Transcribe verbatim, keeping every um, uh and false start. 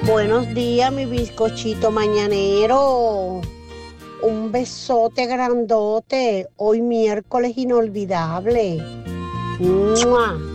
Buenos días, mi bizcochito mañanero. Un besote grandote. Hoy miércoles inolvidable. ¡Mua!